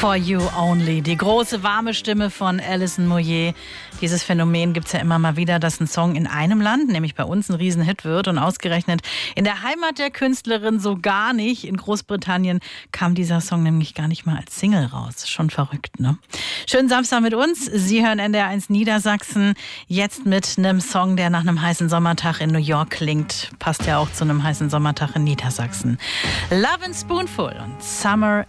For You Only, die große, warme Stimme von Alison Moyet. Dieses Phänomen gibt es ja immer mal wieder, dass ein Song in einem Land, nämlich bei uns, ein Riesenhit wird und ausgerechnet in der Heimat der Künstlerin so gar nicht. In Großbritannien kam dieser Song nämlich gar nicht mal als Single raus. Schon verrückt, ne? Schönen Samstag mit uns. Sie hören NDR1 Niedersachsen. Jetzt mit einem Song, der nach einem heißen Sommertag in New York klingt. Passt ja auch zu einem heißen Sommertag in Niedersachsen. Lovin' Spoonful und Summer